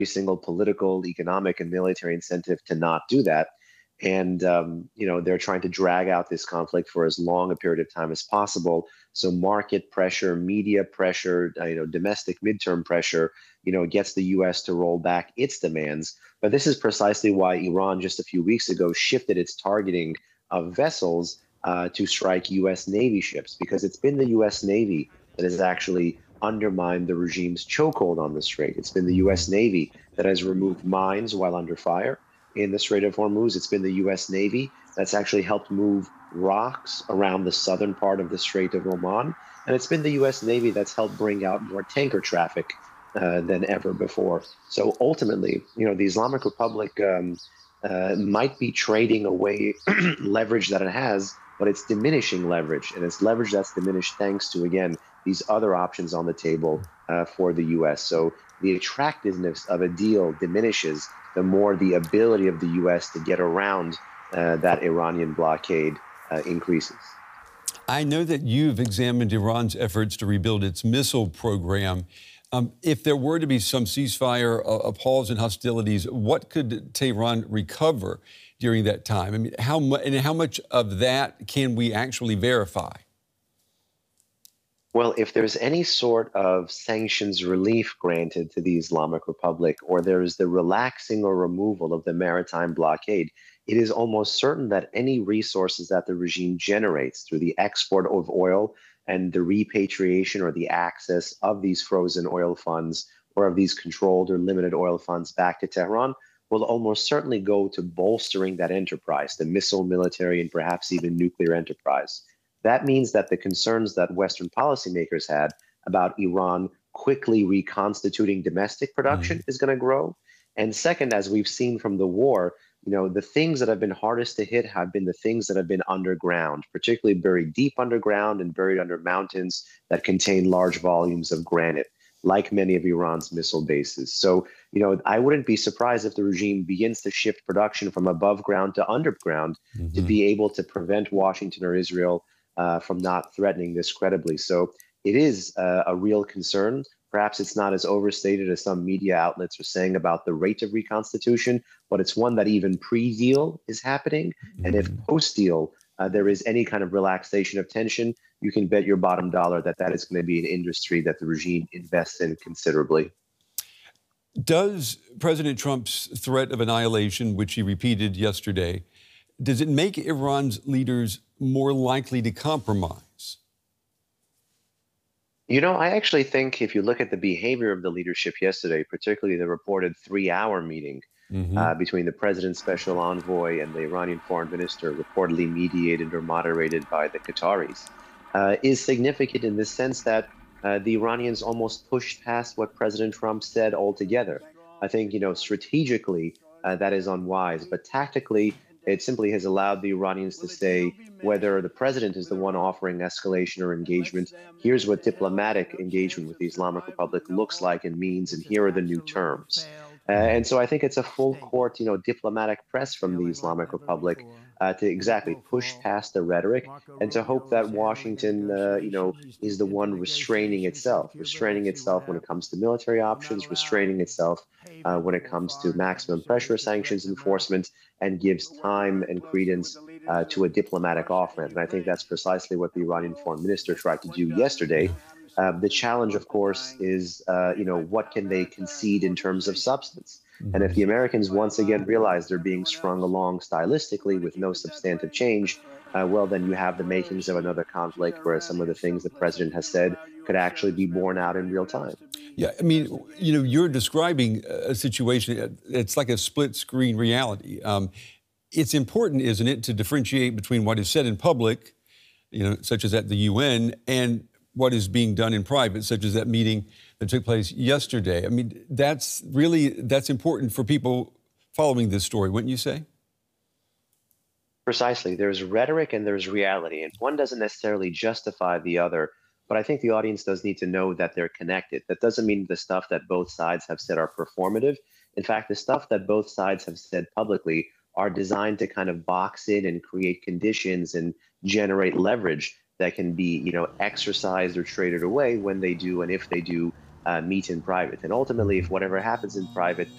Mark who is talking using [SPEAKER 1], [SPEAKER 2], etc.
[SPEAKER 1] single political, economic, and military incentive to not do that. And they're trying to drag out this conflict for as long a period of time as possible. So market pressure, media pressure, domestic midterm pressure, gets the U.S. to roll back its demands. But this is precisely why Iran just a few weeks ago shifted its targeting of vessels to strike U.S. Navy ships, because it's been the U.S. Navy that has actually undermined the regime's chokehold on the strait. It's been the U.S. Navy that has removed mines while under fire in the Strait of Hormuz. It's been the U.S. Navy that's actually helped move rocks around the southern part of the Strait of Oman. And it's been the U.S. Navy that's helped bring out more tanker traffic than ever before. So ultimately, the Islamic Republic might be trading away leverage that it has, but it's diminishing leverage. And it's leverage that's diminished thanks to, again, these other options on the table for the U.S. So the attractiveness of a deal diminishes the more the ability of the U.S. to get around that Iranian blockade increases.
[SPEAKER 2] I know that you've examined Iran's efforts to rebuild its missile program. If there were to be some ceasefire, a pause in hostilities, what could Tehran recover during that time? I mean, how much of that can we actually verify?
[SPEAKER 1] Well, if there's any sort of sanctions relief granted to the Islamic Republic, or there is the relaxing or removal of the maritime blockade, it is almost certain that any resources that the regime generates through the export of oil and the repatriation or the access of these frozen oil funds or of these controlled or limited oil funds back to Tehran will almost certainly go to bolstering that enterprise, the missile, military, and perhaps even nuclear enterprise. That means that the concerns that Western policymakers had about Iran quickly reconstituting domestic production is going to grow. And second, as we've seen from the war, the things that have been hardest to hit have been the things that have been underground, particularly buried deep underground and buried under mountains that contain large volumes of granite, like many of Iran's missile bases. So, I wouldn't be surprised if the regime begins to shift production from above ground to underground to be able to prevent Washington or Israel from not threatening this credibly. So it is a real concern. Perhaps it's not as overstated as some media outlets are saying about the rate of reconstitution, but it's one that even pre-deal is happening. And if post-deal there is any kind of relaxation of tension, you can bet your bottom dollar that that is going to be an industry that the regime invests in considerably.
[SPEAKER 2] Does President Trump's threat of annihilation, which he repeated yesterday, does it make Iran's leaders more likely to compromise?
[SPEAKER 1] I actually think if you look at the behavior of the leadership yesterday, particularly the reported 3-hour meeting between the president's special envoy and the Iranian foreign minister, reportedly mediated or moderated by the Qataris, is significant in the sense that the Iranians almost pushed past what President Trump said altogether. I think, strategically, that is unwise, but tactically, it simply has allowed the Iranians to say, whether the president is the one offering escalation or engagement, here's what diplomatic engagement with the Islamic Republic looks like and means, and here are the new terms. And so I think it's a full court, diplomatic press from the Islamic Republic to exactly push past the rhetoric and to hope that Washington, is the one restraining itself when it comes to military options, restraining itself when it comes to maximum pressure sanctions enforcement, and gives time and credence to a diplomatic off-ramp. And I think that's precisely what the Iranian foreign minister tried to do yesterday. The challenge, of course, is, what can they concede in terms of substance? And if the Americans once again realize they're being strung along stylistically with no substantive change, well, then you have the makings of another conflict where some of the things the president has said could actually be borne out in real time.
[SPEAKER 2] Yeah, I mean, you're describing a situation, it's like a split screen reality. It's important, isn't it, to differentiate between what is said in public, such as at the UN, and what is being done in private, such as that meeting that took place yesterday. I mean, that's important for people following this story, wouldn't you say?
[SPEAKER 1] Precisely. There's rhetoric and there's reality, and one doesn't necessarily justify the other. But I think the audience does need to know that they're connected. That doesn't mean the stuff that both sides have said are performative. In fact, the stuff that both sides have said publicly are designed to kind of box in and create conditions and generate leverage that can be, exercised or traded away when they do and if they do meet in private. And ultimately, if whatever happens in private